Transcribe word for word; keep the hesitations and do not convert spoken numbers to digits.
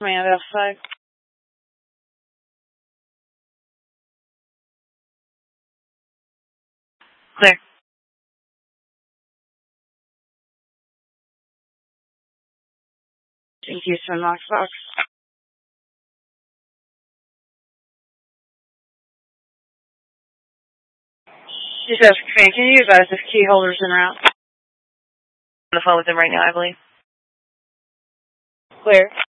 Man outside. Clear. Houston, Knox Box. She says, can you advise if key holders en route? On the phone with him right now, I believe. Clear.